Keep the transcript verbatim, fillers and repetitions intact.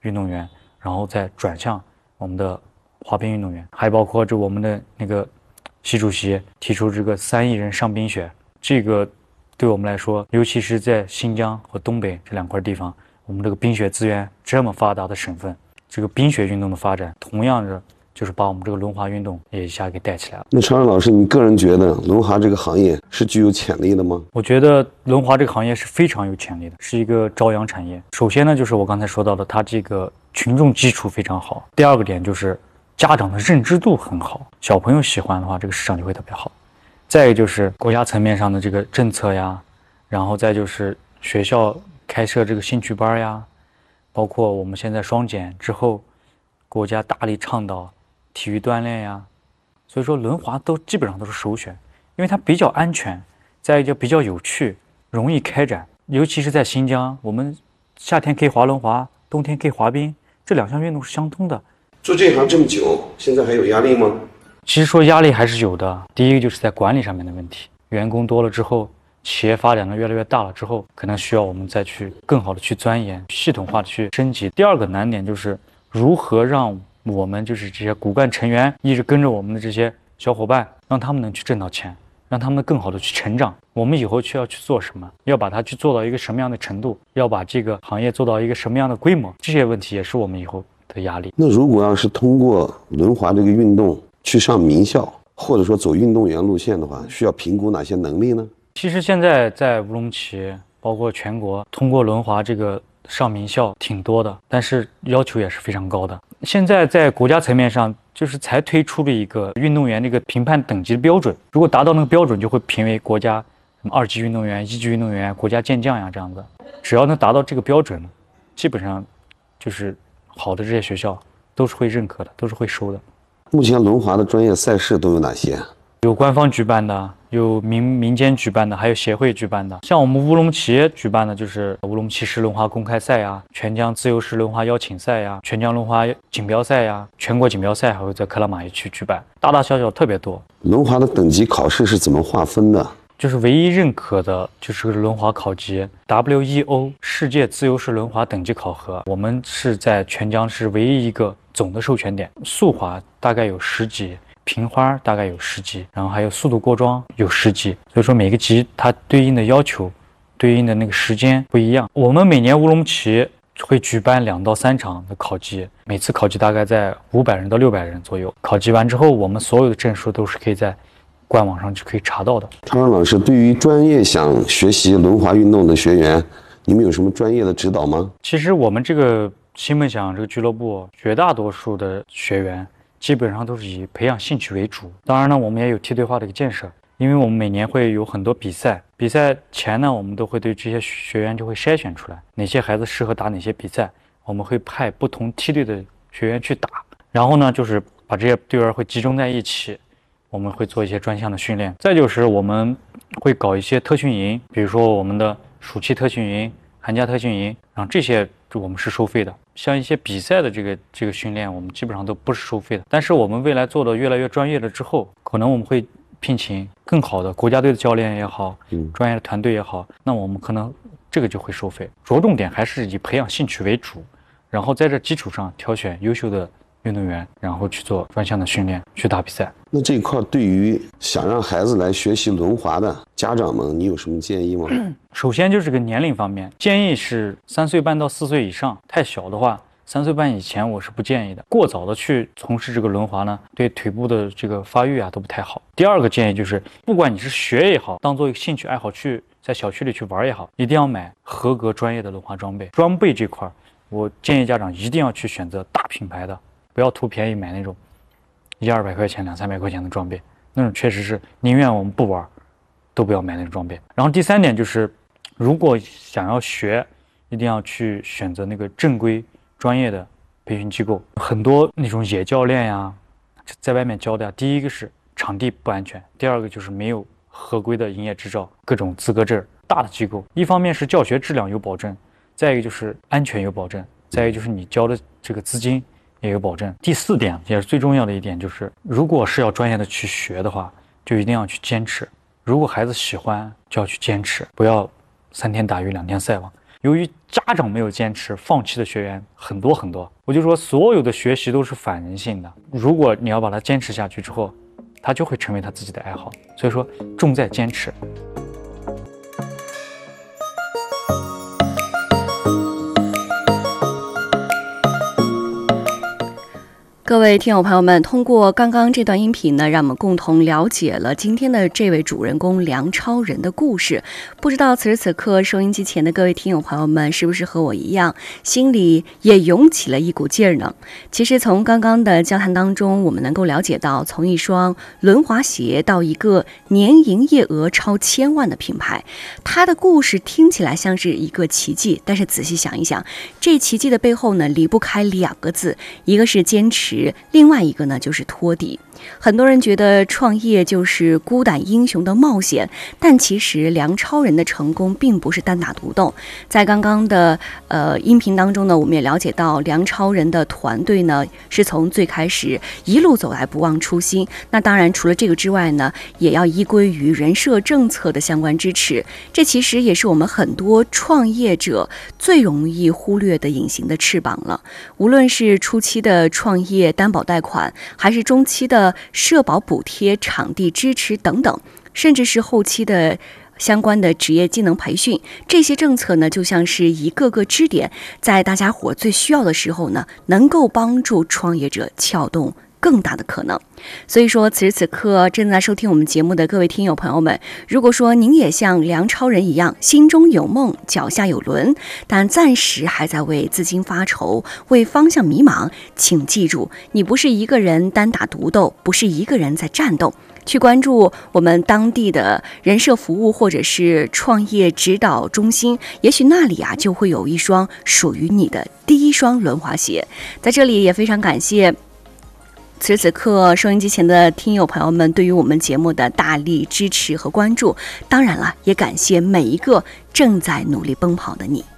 运动员，然后再转向我们的滑冰运动员，还包括这我们的那个习主席提出这个三亿人上冰学，这个对我们来说，尤其是在新疆和东北这两块地方，我们这个冰雪资源这么发达的省份，这个冰雪运动的发展，同样的就是把我们这个轮滑运动也一下给带起来了。 那常老师，你个人觉得轮滑这个行业是具有潜力的吗？ 我觉得轮滑这个行业是非常有潜力的，是一个朝阳产业。首先呢，就是我刚才说到的，它这个群众基础非常好。第二个点就是家长的认知度很好，小朋友喜欢的话，这个市场就会特别好。再一个就是国家层面上的这个政策呀，然后再就是学校开设这个兴趣班呀，包括我们现在双减之后，国家大力倡导体育锻炼呀，所以说轮滑都基本上都是首选，因为它比较安全，再一个比较有趣，容易开展。尤其是在新疆，我们夏天可以滑轮滑，冬天可以滑冰，这两项运动是相通的。 做这行这么久，现在还有压力吗？ 其实说压力还是有的。第一个就是在管理上面的问题，员工多了之后，企业发展的越来越大了之后，可能需要我们再去更好的去钻研，系统化的去升级。第二个难点就是如何让我们就是这些骨干成员一直跟着我们的这些小伙伴，让他们能去挣到钱，让他们更好的去成长。我们以后需要去做什么，要把它去做到一个什么样的程度，要把这个行业做到一个什么样的规模，这些问题也是我们以后的压力。 那如果要是通过轮滑这个运动去上名校，或者说走运动员路线的话，需要评估哪些能力呢？ 其实现在在乌鲁木齐，包括全国，通过轮滑这个上名校挺多的，但是要求也是非常高的。现在在国家层面上，就是才推出了一个运动员这个评判等级的标准，如果达到那个标准，就会评为国家什么二级运动员、一级运动员、国家健将呀这样子。只要能达到这个标准，基本上就是好的这些学校都是会认可的，都是会收的。 目前轮滑的专业赛事都有哪些？ 有官方举办的，有民民间举办的，还有协会举办的。像我们乌鲁木齐举办的就是乌鲁木齐市轮滑公开赛呀、全疆自由式轮滑邀请赛呀、全疆轮滑锦标赛呀、全国锦标赛还会在克拉玛依区举办，大大小小特别多。 轮滑的等级考试是怎么划分的？ 就是唯一认可的就是轮滑考级 W E O 世界自由式轮滑等级考核，我们是在全疆是唯一一个总的授权点。速滑大概有十级，平花大概有十级，然后还有速度过桩有十级，所以说每个级它对应的要求对应的那个时间不一样。我们每年乌鲁木齐会举办两到三场的考级，每次考级大概在五百人到六百人左右。考级完之后，我们所有的证书都是可以在官网上就可以查到的。 常常老师，对于专业想学习轮滑运动的学员，你们有什么专业的指导吗？ 其实我们这个新梦想这个俱乐部，绝大多数的学员基本上都是以培养兴趣为主。当然呢，我们也有梯队化的一个建设，因为我们每年会有很多比赛，比赛前呢，我们都会对这些学员就会筛选出来哪些孩子适合打哪些比赛，我们会派不同梯队的学员去打，然后呢，就是把这些队员会集中在一起。我们会做一些专项的训练，再就是我们会搞一些特训营，比如说我们的暑期特训营、寒假特训营，然后这些我们是收费的。像一些比赛的这个这个训练，我们基本上都不是收费的。但是我们未来做的越来越专业了之后，可能我们会聘请更好的国家队的教练也好，专业的团队也好，那我们可能这个就会收费。着重点还是以培养兴趣为主，然后在这基础上挑选优秀的运动员，然后去做专项的训练，去打比赛。 那这一块对于想让孩子来学习轮滑的家长们，你有什么建议吗？ 首先就是个年龄方面，建议是三岁半到四岁以上，太小的话，三岁半以前我是不建议的。过早的去从事这个轮滑呢，对腿部的这个发育啊都不太好。第二个建议就是，不管你是学也好，当做一个兴趣爱好去在小区里去玩也好，一定要买合格专业的轮滑装备。装备这块，我建议家长一定要去选择大品牌的，不要图便宜买那种一二百块钱、两三百块钱的装备，那种确实是宁愿我们不玩，都不要买那种装备。然后第三点就是，如果想要学，一定要去选择那个正规专业的培训机构。很多那种野教练呀，在外面教的呀，第一个是场地不安全，第二个就是没有合规的营业执照、各种资格证。大的机构，一方面是教学质量有保证，再一个就是安全有保证，再一个就是你交的这个资金也有保证。第四点也是最重要的一点，就是如果是要专业的去学的话，就一定要去坚持。如果孩子喜欢，就要去坚持，不要三天打鱼两天晒网。 由于家长没有坚持，放弃的学员很多很多。我就说，所有的学习都是反人性的，如果你要把它坚持下去之后，它就会成为他自己的爱好。所以说，重在坚持。 各位听友朋友们，通过刚刚这段音频呢，让我们共同了解了今天的这位主人公梁超人的故事。不知道此时此刻收音机前的各位听友朋友们，是不是和我一样，心里也涌起了一股劲儿呢？其实从刚刚的交谈当中，我们能够了解到，从一双轮滑鞋到一个年营业额超千万的品牌，他的故事听起来像是一个奇迹，但是仔细想一想，这奇迹的背后呢，离不开两个字，一个是坚持，另外一个呢就是托底。很多人觉得创业就是孤胆英雄的冒险，但其实梁超人的成功并不是单打独斗。在刚刚的呃音频当中呢，我们也了解到梁超人的团队呢是从最开始一路走来不忘初心。那当然除了这个之外呢，也要依归于人社政策的相关支持。这其实也是我们很多创业者最容易忽略的隐形的翅膀了。无论是初期的创业担保贷款，还是中期的社保补贴、场地支持等等，甚至是后期的相关的职业技能培训，这些政策呢，就像是一个个支点，在大家伙最需要的时候呢，能够帮助创业者撬动更大的可能。所以说，此时此刻正在收听我们节目的各位听友朋友们，如果说您也像梁超人一样，心中有梦，脚下有轮，但暂时还在为资金发愁，为方向迷茫，请记住，你不是一个人单打独斗，不是一个人在战斗。去关注我们当地的人社服务或者是创业指导中心，也许那里啊就会有一双属于你的第一双轮滑鞋。在这里也非常感谢此时此刻收音机前的听友朋友们对于我们节目的大力支持和关注，当然了，也感谢每一个正在努力奔跑的你。